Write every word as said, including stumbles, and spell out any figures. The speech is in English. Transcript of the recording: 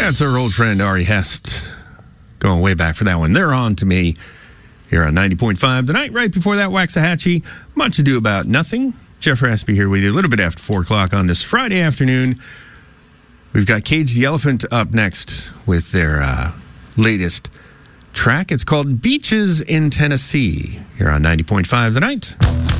That's our old friend Ari Hest, going way back for that one. They're on to me here on ninety point five. The night right before that, Waxahachie, Much Ado About Nothing. Jeff Raspy here with you a little bit after four o'clock on this Friday afternoon. We've got Cage the Elephant up next with their uh, latest track. It's called Beaches in Tennessee here on ninety point five The Night.